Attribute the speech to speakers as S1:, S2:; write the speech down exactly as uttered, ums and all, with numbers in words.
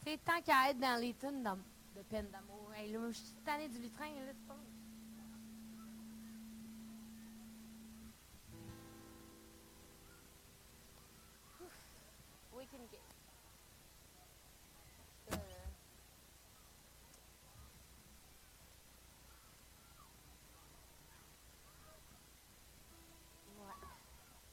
S1: Tu sais, tant qu'à être dans les tunes d'am- de peine d'amour. Hey, là, je suis tannée du lutrin, là, c'est pas. We can get.